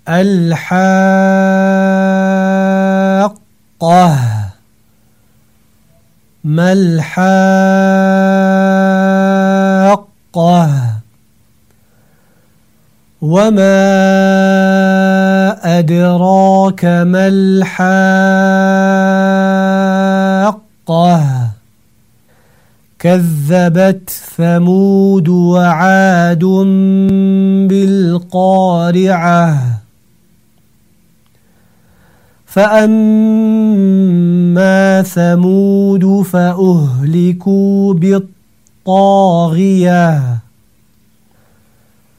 الحاقة ما الحاقة وما أدراك ما الحاقة كذبت ثمود وعاد بالقارعة فأما ثمود فأهلكوا بالطاغية